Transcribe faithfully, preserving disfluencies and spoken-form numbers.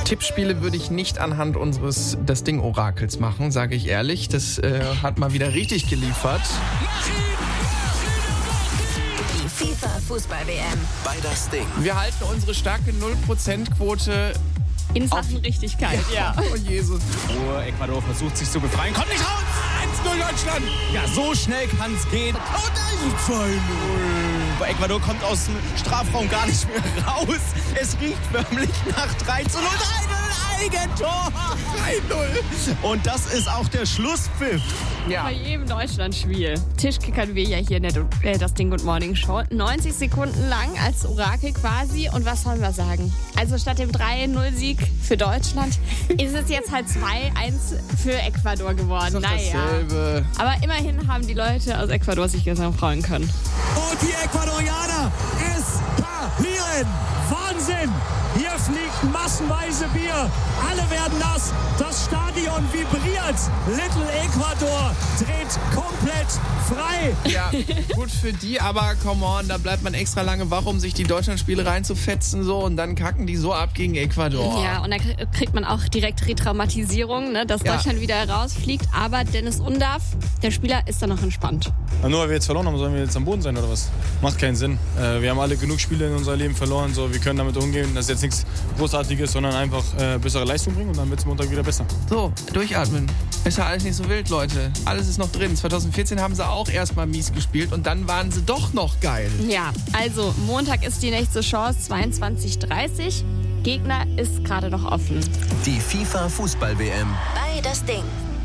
Tippspiele würde ich nicht anhand unseres Das Ding-Orakels machen, sage ich ehrlich. Das äh, hat mal wieder richtig geliefert. Die FIFA-Fußball-W M. Bei Das Ding. Wir halten unsere starke null Prozent Quote in Sachen Richtigkeit, ja. Oh Jesus. Oh, Ecuador versucht sich zu befreien. Kommt nicht raus! eins null Deutschland! Ja, so schnell kann es gehen. Und ein zwei null. Ecuador kommt aus dem Strafraum gar nicht mehr raus. Es riecht förmlich nach drei zu null. drei null Eigentor! drei null. Und das ist auch der Schlusspfiff. Ja. Bei jedem Deutschlandspiel Tischkickern wir ja hier in der äh, Das Ding Good Morning Show. neunzig Sekunden lang als Orakel quasi. Und was sollen wir sagen? Also statt dem drei null Sieg für Deutschland ist es jetzt halt zwei eins für Ecuador geworden. Ist doch naja. dasselbe. Aber immerhin haben die Leute aus Ecuador sich gestern freuen können. Und die Ecuadorianer eskalieren. Wahnsinn! Hier fliegt massenweise Bier. Alle werden nass. Das Stadion vibriert. Little Ecuador dreht komplett frei. Ja, gut für die, aber come on, da bleibt man extra lange wach, um sich die Deutschlandspiele reinzufetzen so und dann kacken die so ab gegen Ecuador. Ja, und da kriegt man auch direkt Retraumatisierung, ne, dass Ja. Deutschland wieder rausfliegt. Aber Dennis Undaff, der Spieler, ist da noch entspannt. Na, nur weil wir jetzt verloren haben, sollen wir jetzt am Boden sein oder was? Macht keinen Sinn. Äh, wir haben alle genug Spiele in unserem Leben verloren. So, wir können damit umgehen. Das ist jetzt nichts Großartiges, sondern einfach äh, bessere Leistung bringen und dann wird es Montag wieder besser. So, durchatmen. Ist ja alles nicht so wild, Leute. Alles ist noch drin. zwanzig vierzehn haben sie auch erstmal mies gespielt und dann waren sie doch noch geil. Ja, also Montag ist die nächste Chance, zweiundzwanzig Uhr dreißig. Gegner ist gerade noch offen. Die FIFA-Fußball-W M. Bei Das Ding.